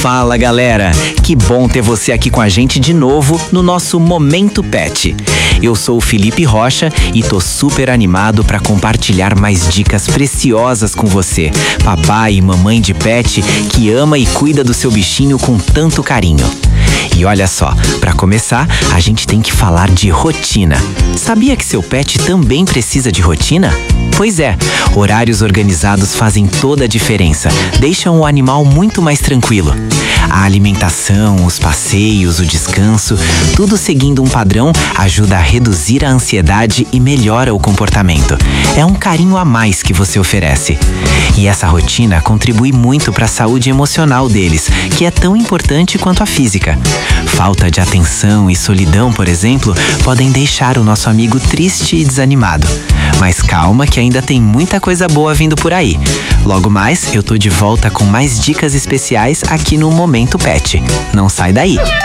Fala galera, que bom ter você aqui com a gente de novo no nosso Momento Pet. Eu sou o Felipe Rocha e tô super animado para compartilhar mais dicas preciosas com você, papai e mamãe de pet que ama e cuida do seu bichinho com tanto carinho. E olha só, para começar, a gente tem que falar de rotina. Sabia que seu pet também precisa de rotina? Pois é, horários organizados fazem toda a diferença, deixam o animal muito mais tranquilo. A alimentação, os passeios, o descanso, tudo seguindo um padrão ajuda a reduzir a ansiedade e melhora o comportamento. É um carinho a mais que você oferece. E essa rotina contribui muito para a saúde emocional deles, que é tão importante quanto a física. Falta de atenção e solidão, por exemplo, podem deixar o nosso amigo triste e desanimado. Mas calma que ainda tem muita coisa boa vindo por aí. Logo mais, eu tô de volta com mais dicas especiais aqui no Momento Pet. Não sai daí!